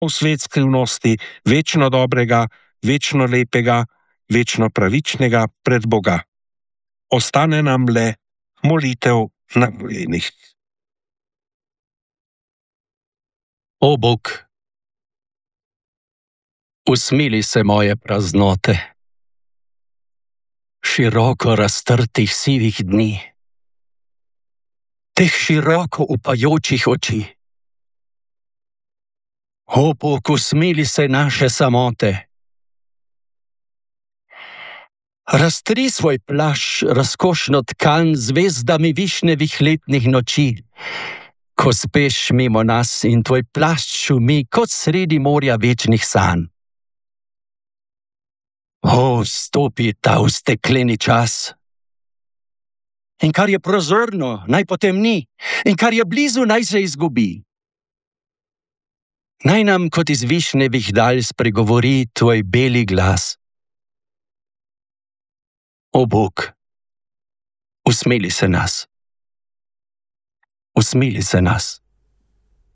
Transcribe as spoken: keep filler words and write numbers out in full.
v svet skrivnosti, večno dobrega, večno lepega, večno pravičnega pred Boga. Ostane nam le molitev na kolenih. O Bog, usmili se moje praznote, široko raztrtih sivih dni, teh široko upajočih oči. O Bog, usmili se naše samote. Raztri svoj plašč, razkošno tkan z zvezdami višnjevih letnih noči, ko speš mimo nas in tvoj plašč šumi kot sredi morja večnih sanj. O, stopi ta v stekleni čas. In kar je prozorno, naj potemni, in kar je blizu, naj se izgubi. Naj nam kot iz višnjevih dalj spregovori tvoj beli glas. O Bog, usmili se nas. Usmili se nas.